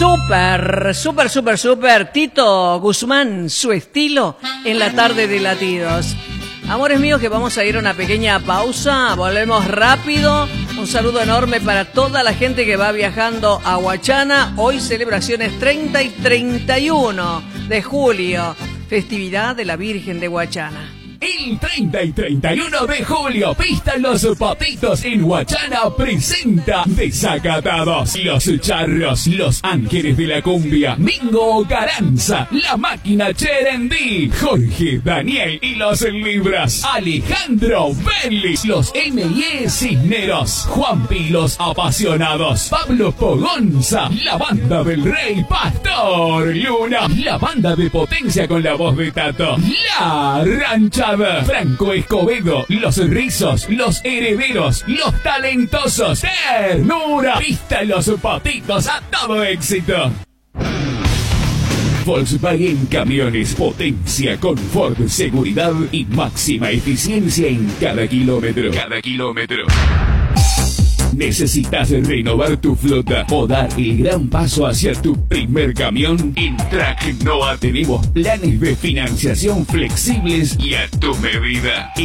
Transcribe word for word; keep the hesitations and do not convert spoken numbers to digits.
Súper, súper, súper, súper. Tito Guzmán, su estilo en la tarde de Latidos. Amores míos, que vamos a ir a una pequeña pausa. Volvemos rápido. Un saludo enorme para toda la gente que va viajando a Huachana. Hoy celebraciones treinta y treinta y uno de julio. Festividad de la Virgen de Huachana. El treinta y treinta y uno de julio, Pista Los Patitos en Huachana presenta Desacatados, Los Charros, Los Ángeles de la Cumbia, Mingo Caranza, La Máquina Cherendí, Jorge Daniel y Los Libras, Alejandro Vélez, Los M y E Cisneros, Juanpi Los Apasionados, Pablo Pogonza, La Banda del Rey Pastor Luna, La Banda de Potencia con la voz de Tato, La Rancha Franco Escobedo, Los Rizos, Los Herederos, Los Talentosos, Ternura, Pista Los Patitos, a todo éxito. Volkswagen Camiones, potencia, confort, seguridad y máxima eficiencia en cada kilómetro. Cada kilómetro. ¿Necesitas renovar tu flota o dar el gran paso hacia tu primer camión? En Track Noah tenemos planes de financiación flexibles y a tu medida.